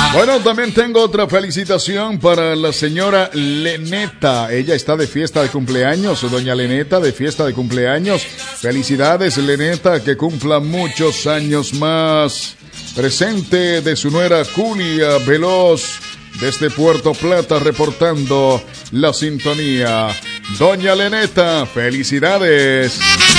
Bueno, también tengo otra felicitación para la señora Leneta. Ella está de fiesta de cumpleaños, doña Leneta, de fiesta de cumpleaños. Felicidades, Leneta, que cumpla muchos años más. Presente de su nuera Julia Veloz, desde Puerto Plata, reportando la sintonía. Doña Leneta, felicidades.